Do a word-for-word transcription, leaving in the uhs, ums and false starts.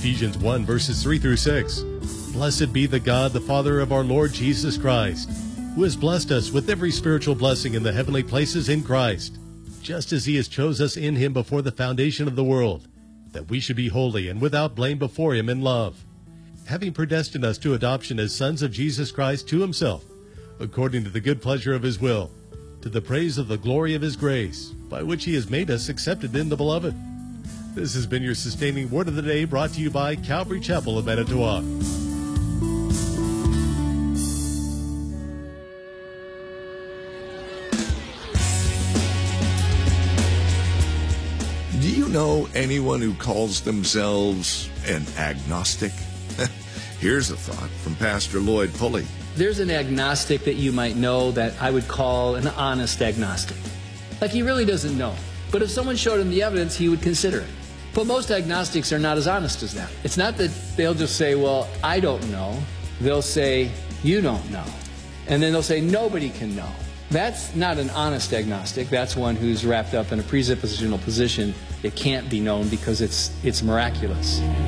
Ephesians one, verses three through six. Blessed be the God, the Father of our Lord Jesus Christ, who has blessed us with every spiritual blessing in the heavenly places in Christ, just as he has chose us in him before the foundation of the world, that we should be holy and without blame before him in love, having predestined us to adoption as sons of Jesus Christ to himself, according to the good pleasure of his will, to the praise of the glory of his grace, by which he has made us accepted in the Beloved. This has been your sustaining word of the day, brought to you by Calvary Chapel of Manitowoc. Do you know anyone who calls themselves an agnostic? Here's a thought from Pastor Lloyd Pulley. There's an agnostic that you might know that I would call an honest agnostic. Like, he really doesn't know. But if someone showed him the evidence, he would consider it. But most agnostics are not as honest as that. It's not that they'll just say, well, I don't know. They'll say, you don't know. And then they'll say, nobody can know. That's not an honest agnostic. That's one who's wrapped up in a presuppositional position. It can't be known because it's, it's miraculous.